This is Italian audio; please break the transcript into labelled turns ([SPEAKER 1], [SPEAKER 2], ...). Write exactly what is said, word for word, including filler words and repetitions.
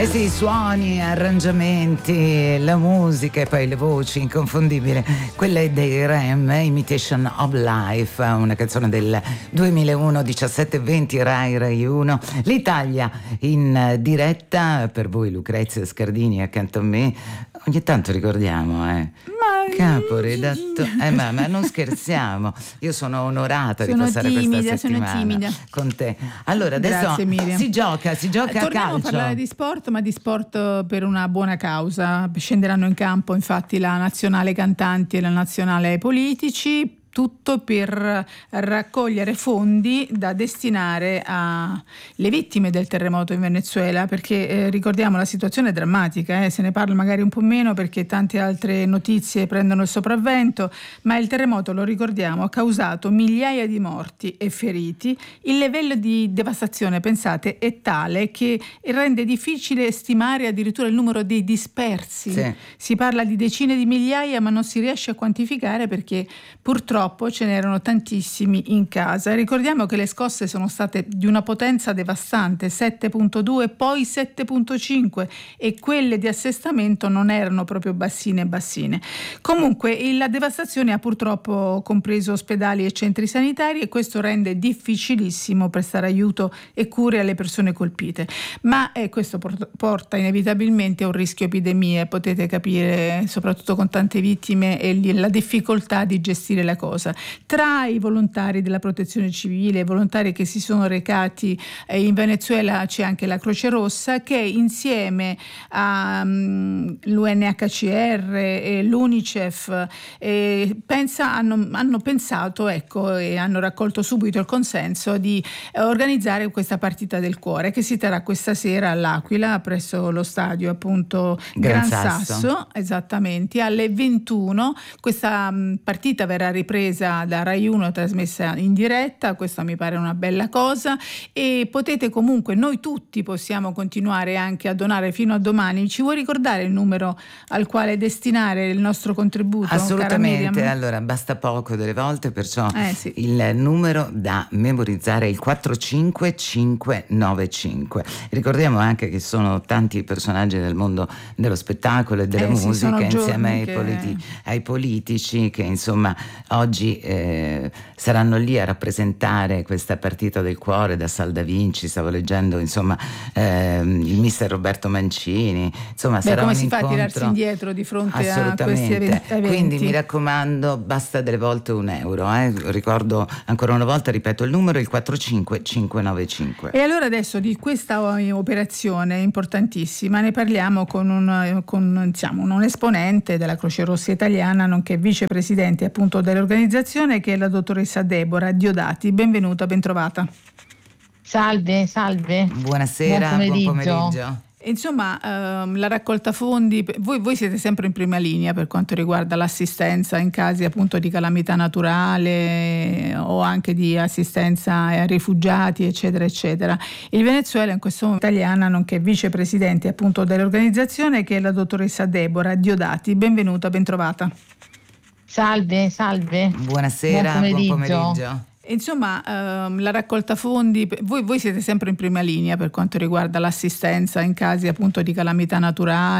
[SPEAKER 1] Eh sì, suoni, arrangiamenti, la musica e poi le voci inconfondibili. Quella è dei R E M, Imitation of Life, una canzone del duemilauno, diciassette e venti Rai Rai uno. L'Italia in diretta, per voi Lucrezia Scardini accanto a me. Ogni tanto ricordiamo, eh. Ma caporedattore, eh, ma, ma non scherziamo. Io sono onorata sono di passare timida, questa settimana sono timida. Con te. Allora adesso Grazie, si gioca, si gioca
[SPEAKER 2] Torniamo
[SPEAKER 1] a calcio.
[SPEAKER 2] a parlare di sport, ma di sport per una buona causa. Scenderanno in campo infatti la nazionale cantanti e la nazionale politici. Tutto per raccogliere fondi da destinare alle vittime del terremoto in Venezuela, perché eh, ricordiamo la situazione è drammatica, eh, se ne parla magari un po' meno perché tante altre notizie prendono il sopravvento, ma il terremoto, lo ricordiamo, ha causato migliaia di morti e feriti. Il livello di devastazione, pensate, è tale che rende difficile stimare addirittura il numero dei dispersi. Sì. Si parla di decine di migliaia, ma non si riesce a quantificare perché purtroppo ce n'erano tantissimi in casa. Ricordiamo che le scosse sono state di una potenza devastante, sette virgola due, poi sette virgola cinque, e quelle di assestamento non erano proprio bassine bassine. Comunque la devastazione ha purtroppo compreso ospedali e centri sanitari e questo rende difficilissimo prestare aiuto e cure alle persone colpite. Ma eh, questo porta inevitabilmente a un rischio epidemie, potete capire, soprattutto con tante vittime e la difficoltà di gestire la cosa. Tra i volontari della protezione civile, i volontari che si sono recati in Venezuela, c'è anche la Croce Rossa che insieme all'U N H C R e l'UNICEF eh, pensa, hanno, hanno pensato ecco, e hanno raccolto subito il consenso di organizzare questa partita del cuore che si terrà questa sera all'Aquila presso lo stadio appunto Gran, Gran Sasso, Sasso esattamente alle ventuno. Questa mh, partita verrà ripresa da Rai uno, trasmessa in diretta, questa mi pare una bella cosa, e potete comunque, noi tutti possiamo continuare anche a donare fino a domani. Ci vuoi ricordare il numero al quale destinare il nostro contributo?
[SPEAKER 1] Assolutamente, allora basta poco delle volte, perciò
[SPEAKER 2] eh, sì.
[SPEAKER 1] il numero da memorizzare è il quattro cinque cinque nove cinque. Ricordiamo anche che sono tanti personaggi del mondo dello spettacolo e della
[SPEAKER 2] eh,
[SPEAKER 1] musica
[SPEAKER 2] sì,
[SPEAKER 1] insieme ai,
[SPEAKER 2] che...
[SPEAKER 1] politi- ai politici che insomma oggi eh, saranno lì a rappresentare questa partita del cuore. Da Salda Vinci stavo leggendo insomma eh, il mister Roberto Mancini, insomma
[SPEAKER 2] Beh,
[SPEAKER 1] sarà
[SPEAKER 2] come
[SPEAKER 1] un
[SPEAKER 2] si
[SPEAKER 1] incontro
[SPEAKER 2] fa a tirarsi indietro di fronte a questi eventi?
[SPEAKER 1] Quindi mi raccomando, basta delle volte un euro, eh. Ricordo ancora una volta, ripeto il numero, il quattro cinque cinque nove cinque.
[SPEAKER 2] E allora adesso di questa operazione importantissima ne parliamo con un, con, diciamo, un esponente della Croce Rossa italiana, nonché vicepresidente appunto dell'organizzazione, che è la dottoressa Deborah Diodati. Benvenuta, bentrovata.
[SPEAKER 3] Salve, salve.
[SPEAKER 1] Buonasera, buon pomeriggio. Buon pomeriggio.
[SPEAKER 2] Insomma, ehm, la raccolta fondi, voi, voi siete sempre in prima linea per quanto riguarda l'assistenza in casi appunto di calamità naturale o anche di assistenza ai rifugiati, eccetera, eccetera. Il Venezuela in questo momento italiana, nonché vicepresidente appunto dell'organizzazione, che è la dottoressa Deborah Diodati. Benvenuta, bentrovata.
[SPEAKER 3] Salve, salve.
[SPEAKER 1] Buonasera, buon pomeriggio. Buon pomeriggio.
[SPEAKER 2] Insomma, ehm, la raccolta fondi, voi, voi siete sempre in prima linea per quanto riguarda l'assistenza in casi appunto di calamità naturali